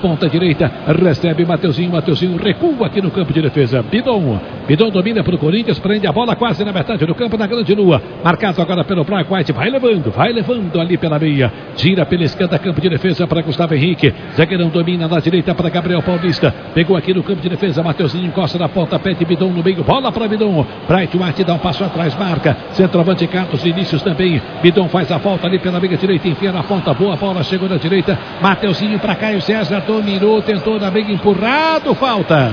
Ponta direita, recebe Mateuzinho recua aqui no campo de defesa. Bidon domina para o Corinthians, prende a bola quase na metade do campo, na grande lua. Marcado agora pelo Brian White, vai levando ali pela meia. Gira pela esquerda, campo de defesa para Gustavo Henrique. Zagueirão domina na direita para Gabriel Paulista. Pegou aqui no campo de defesa, Mateuzinho encosta na ponta, pede Bidon no meio, bola para Bidon. Brian White dá um passo atrás, marca. Centroavante Carlos Vinícius também. Bidon faz a falta ali pela meia direita, enfia na ponta, boa bola, chegou na direita. Mateuzinho para Caio César. Dominou, tentou na meia, empurrado, falta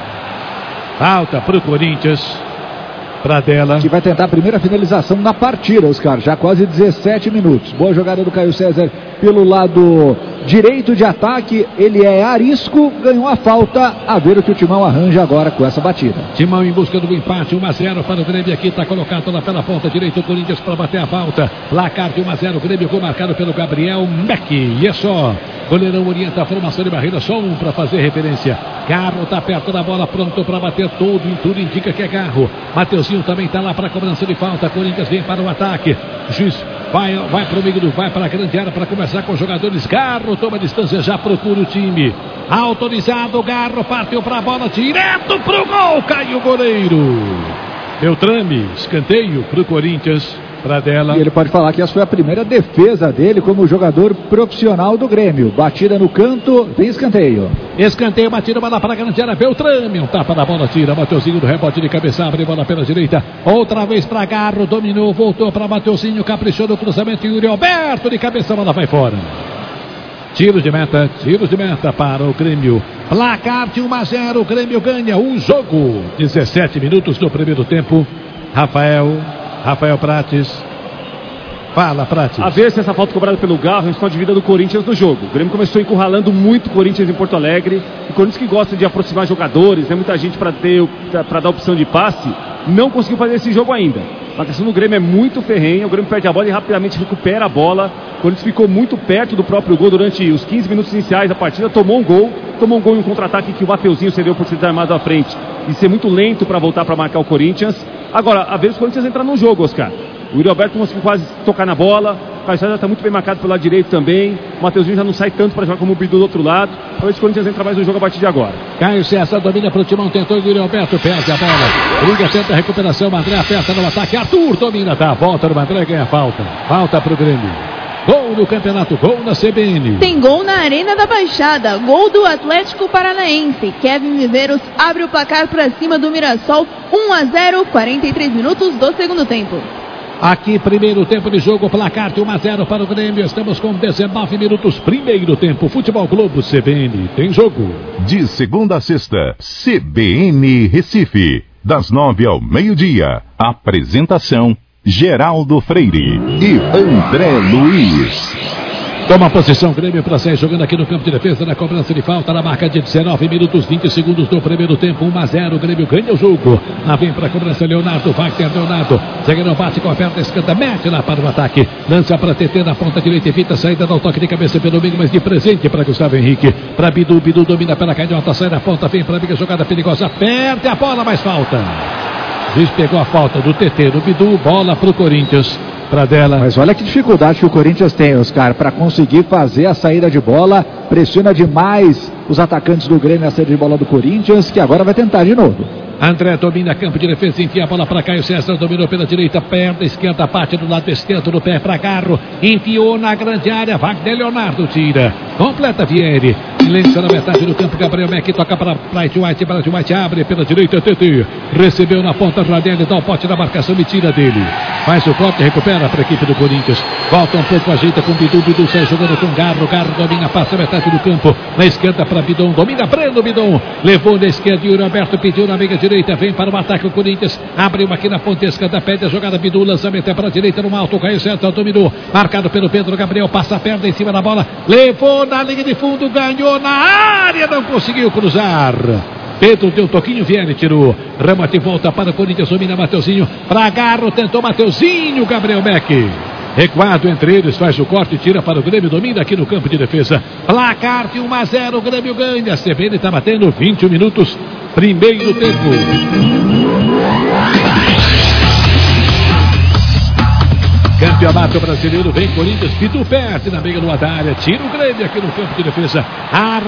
para o Corinthians, Pradella, que vai tentar a primeira finalização na partida, Oscar, já quase 17 minutos, boa jogada do Caio César pelo lado direito de ataque, ele é arisco, ganhou a falta, a ver o que o Timão arranja agora com essa batida. Timão em busca do empate, 1-0 para o Grêmio, aqui está colocado lá pela ponta direita o Corinthians para bater a falta, placar de 1-0, o Grêmio gol marcado pelo Gabriel Meck, e é só, goleirão orienta a formação de barreira, só um para fazer referência. Garro está perto da bola, pronto para bater, tudo indica que é Garro. Mateuzinho também está lá para a cobrança de falta, Corinthians vem para o ataque, o juiz vai para o meio, vai para a grande área para começar com os jogadores. Garro toma distância, já procura o time. Autorizado, Garro partiu para a bola, direto para o gol, caiu o goleiro. Beltrame, escanteio para o Corinthians. Pradella. E ele pode falar que essa foi a primeira defesa dele como jogador profissional do Grêmio. Batida no canto, tem escanteio. Escanteio, batida, bola para a grande área, Beltrame, um tapa da bola, tira, Mateuzinho do rebote de cabeça, abre bola pela direita, outra vez para Garro, dominou, voltou para Mateuzinho, caprichou no cruzamento, Yuri Alberto de cabeça, bola vai fora. Tiros de meta para o Grêmio. Placar de 1-0, o Grêmio ganha o jogo. 17 minutos do primeiro tempo. Rafael Prates. Fala, Prates. A ver se essa falta cobrada pelo Garro está de vida do Corinthians no jogo. O Grêmio começou encurralando muito o Corinthians em Porto Alegre. O Corinthians, que gosta de aproximar jogadores, né, muita gente para dar opção de passe, não conseguiu fazer esse jogo ainda. A questão do Grêmio é muito ferrenha. O Grêmio perde a bola e rapidamente recupera a bola. O Corinthians ficou muito perto do próprio gol durante os 15 minutos iniciais da partida. Tomou um gol em um contra-ataque que o Mateuzinho cedeu por ser armado à frente e ser muito lento para voltar para marcar o Corinthians. Agora, a vez o Corinthians entrar no jogo, Oscar. O Yuri Alberto conseguiu quase tocar na bola. O Caio César está muito bem marcado pelo lado direito também. O Mateuzinho já não sai tanto para jogar como o Bidu do outro lado. Talvez o Corinthians entra mais no jogo a partir de agora. Caio César domina para o Timão, tentou, o Yuri Alberto perde a bola. Briga, tenta a recuperação, André aperta no ataque. Arthur domina, tá? Volta no André, ganha falta. Falta para o Grêmio. Gol no campeonato, gol na CBN. Tem gol na Arena da Baixada, gol do Atlético Paranaense. Kevin Viveiros abre o placar para cima do Mirassol, 1-0, 43 minutos do segundo tempo. Aqui, primeiro tempo de jogo, placar de 1-0 para o Grêmio. Estamos com 19 minutos, primeiro tempo. Futebol Globo CBN, tem jogo. De segunda a sexta, CBN Recife, das 9 ao meio-dia. Apresentação: Geraldo Freire e André Luiz. Toma a posição, Grêmio para sair jogando aqui no campo de defesa, na cobrança de falta, na marca de 19 minutos, 20 segundos do primeiro tempo, 1-0, o Grêmio ganha o jogo. Lá vem para a cobrança Leonardo, zagueirão bate com a perna esquerda, mete lá para o ataque, lança para TT na ponta direita, evita a saída, dá o toque de cabeça pelo meio, mas de presente para Gustavo Henrique, para Bidu domina pela canhota, sai da ponta, vem para a amiga, jogada perigosa, perde a bola, mas falta. O juiz pegou a falta do TT, do Bidu, bola para o Corinthians. Pradella. Mas olha que dificuldade que o Corinthians tem, Oscar, para conseguir fazer a saída de bola. Pressiona demais os atacantes do Grêmio a saída de bola do Corinthians, que agora vai tentar de novo. André domina campo de defesa, enfia a bola para Caio César, dominou pela direita, perna esquerda, parte do lado esquerdo do pé para Garro, enfiou na grande área, Wagner Leonardo tira, completa Vieri, silêncio na metade do campo, Gabriel Meck toca para Bright White, abre pela direita, TT, recebeu na ponta, Radelli dá o pote na marcação e tira dele, faz o corte, recupera para a equipe do Corinthians, volta um pouco, ajeita com o Bidu sai jogando com Garro domina, passa a metade do campo, na esquerda para Bidon, domina, Breno Bidon, levou na esquerda, Yuri Alberto pediu na meia direita, vem para o ataque o Corinthians, abriu aqui na ponta esquerda, pede a jogada, Bidu, lançamento é para a direita, no alto, Caio César dominou, marcado pelo Pedro Gabriel, passa a perna em cima da bola, levou na linha de fundo, ganhou na área, não conseguiu cruzar. Pedro deu um toquinho, Vieri tirou, remate volta para o Corinthians, domina Mateuzinho, para Garro, tentou Mateuzinho, Gabriel Meck. Recuado entre eles, faz o corte, tira para o Grêmio, domina aqui no campo de defesa. Placar de 1-0, o Grêmio ganha. A CBN está batendo 21 minutos, primeiro tempo. Campeonato Brasileiro, vem Corinthians, Bidu perde na meia lua da área, tira o Grêmio aqui no campo de defesa.